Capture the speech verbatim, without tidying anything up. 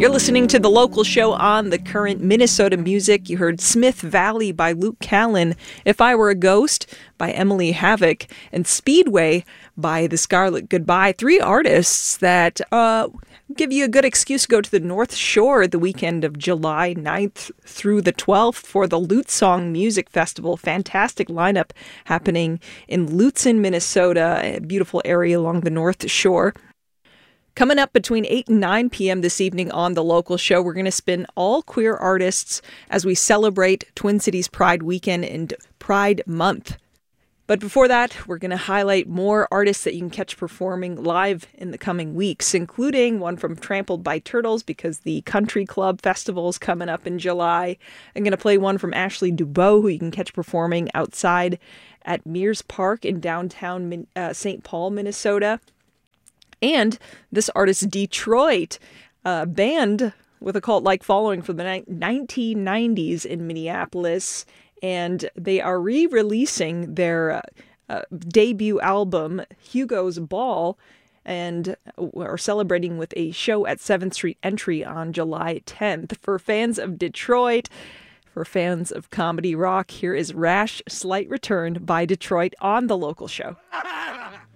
You're listening to The Local Show on The Current Minnesota Music. You heard Smith Valley by Luke Callan, If I Were a Ghost by Emily Havoc, and Speedway by The Scarlet Goodbye. Three artists that uh, give you a good excuse to go to the North Shore the weekend of July ninth through the twelfth for the Lute Song Music Festival. Fantastic lineup happening in Lutsen, Minnesota, a beautiful area along the North Shore. Coming up between eight and nine p.m. this evening on The Local Show, we're going to spin all queer artists as we celebrate Twin Cities Pride Weekend and Pride Month. But before that, we're going to highlight more artists that you can catch performing live in the coming weeks, including one from Trampled by Turtles because the Country Club Festival is coming up in July. I'm going to play one from Ashley Dubois, who you can catch performing outside at Mears Park in downtown uh, Saint Paul, Minnesota. And this artist, Detroit, a band with a cult-like following from the nineteen nineties in Minneapolis. And they are re-releasing their uh, uh, debut album, Hugo's Ball, and are celebrating with a show at seventh Street Entry on July tenth. For fans of Detroit, for fans of comedy rock, here is Rash Slight Return by Detroit on The Local Show.